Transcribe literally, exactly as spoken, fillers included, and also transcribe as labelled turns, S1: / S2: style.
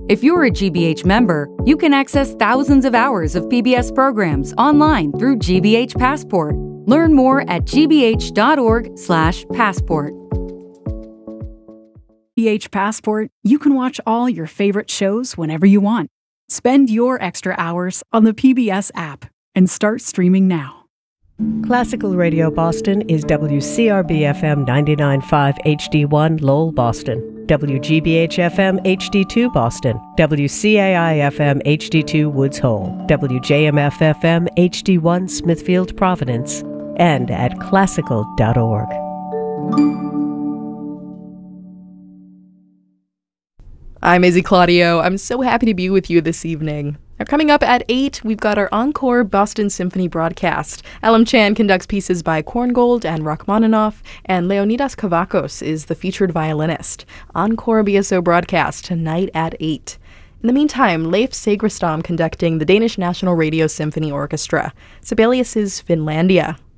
S1: If you're a G B H member, you can access thousands of hours of P B S programs online through G B H Passport. Learn more at g b h dot org slash passport.
S2: G B H Passport, you can watch all your favorite shows whenever you want. Spend your extra hours on the P B S app and start streaming now.
S3: Classical Radio Boston is W C R B F M ninety-nine point five H D one Lowell, Boston, W G B H F M H D two Boston, W C A I F M H D two Woods Hole, W J M F F M H D one Smithfield, Providence, and at classical dot org.
S4: I'm Izzy Claudio. I'm so happy to be with you this evening. Now, coming up at eight, we've got our Encore Boston Symphony broadcast. Elam Chan conducts pieces by Korngold and Rachmaninoff, and Leonidas Kavakos is the featured violinist. Encore B S O broadcast tonight at eight. In the meantime, Leif Segerstam conducting the Danish National Radio Symphony Orchestra, Sibelius's Finlandia.